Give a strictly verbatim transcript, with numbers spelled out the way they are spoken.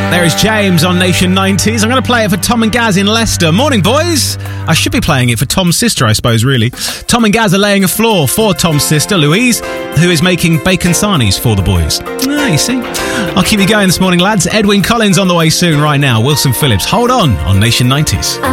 There is James on Nation nineties. I'm going to play it for Tom and Gaz in Leicester. Morning, boys. I should be playing it for Tom's sister, I suppose, really. Tom and Gaz are laying a floor for Tom's sister, Louise, who is making bacon sarnies for the boys. Ah, you see. I'll keep you going this morning, lads. Edwyn Collins on the way soon right now. Wilson Phillips. Hold on on Nation nineties.